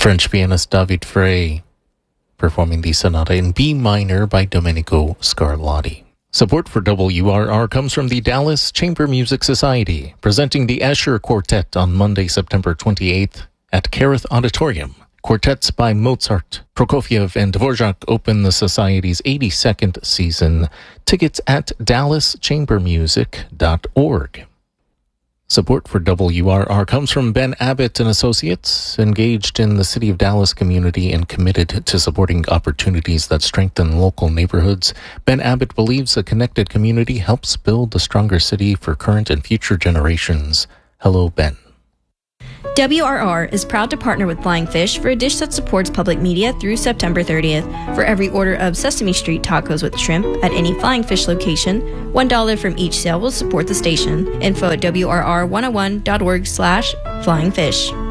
French pianist David Frey performing the sonata in B minor by Domenico Scarlatti. Support for WRR comes from the Dallas Chamber Music Society, presenting the Escher Quartet on Monday, September 28th at Kerith Auditorium. Quartets by Mozart, Prokofiev, and Dvorak open the Society's 82nd season. Tickets at dallaschambermusic.org. Support for WRR comes from Ben Abbott and Associates, engaged in the City of Dallas community and committed to supporting opportunities that strengthen local neighborhoods. Ben Abbott believes a connected community helps build a stronger city for current and future generations. Hello, Ben. WRR is proud to partner with Flying Fish for a dish that supports public media through September 30th. For every order of Sesame Street tacos with shrimp at any Flying Fish location, $1 from each sale will support the station. Info at WRR101.org/flyingfish.